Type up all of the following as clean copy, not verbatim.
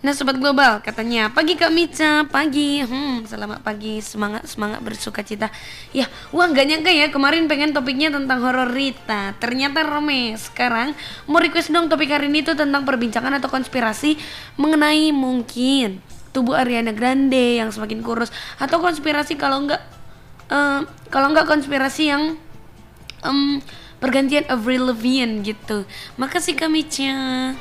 Nah Sobat Global, katanya pagi Kak Mica, pagi. Selamat pagi, semangat bersuka cita. Ya, wah nggak nyangka ya kemarin pengen topiknya tentang horor Rita. Ternyata rame. Sekarang mau request dong topik hari ini tuh tentang perbincangan atau konspirasi mengenai mungkin tubuh Ariana Grande yang semakin kurus, atau konspirasi kalau nggak konspirasi yang pergantian Avril Lavigne gitu. Makasih Kak Mica.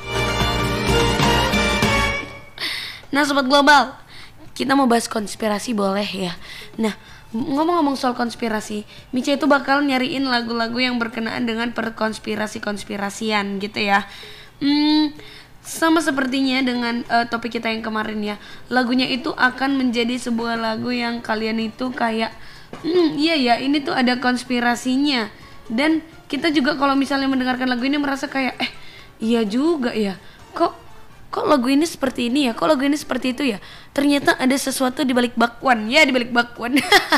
Nah Sobat Global, kita mau bahas konspirasi boleh ya. Nah ngomong-ngomong soal konspirasi, Mica itu bakal nyariin lagu-lagu yang berkenaan dengan perkonspirasi-konspirasian gitu ya. Sama sepertinya dengan topik kita yang kemarin ya. Lagunya itu akan menjadi sebuah lagu yang kalian itu kayak iya ya ini tuh ada konspirasinya. Dan kita juga kalau misalnya mendengarkan lagu ini merasa kayak iya juga ya. Kok lagu ini seperti ini ya, kok lagu ini seperti itu ya. Ternyata ada sesuatu di balik bakwan. Ya, di balik bakwan.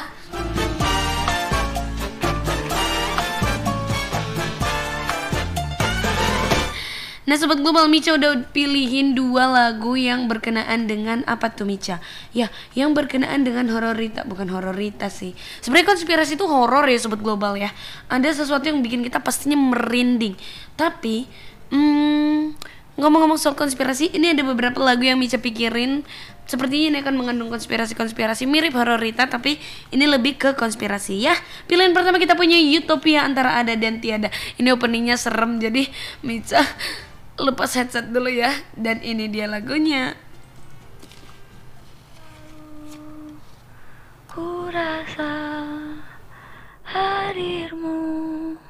Nah Sobat Global, Mica udah pilihin 2 lagu yang berkenaan dengan apa tuh Mica? Ya, yang berkenaan dengan horor Rita. Bukan horor Rita sih, sebenarnya konspirasi itu horor ya Sobat Global ya. Ada sesuatu yang bikin kita pastinya merinding. Tapi ngomong-ngomong soal konspirasi, ini ada beberapa lagu yang Mica pikirin. Sepertinya ini akan mengandung konspirasi-konspirasi mirip horor Rita, tapi ini lebih ke konspirasi ya. Pilihan pertama kita punya Utopia Antara Ada dan Tiada. Ini openingnya serem, jadi Mica lepas headset dulu ya. Dan ini dia lagunya. Ku rasa hadirmu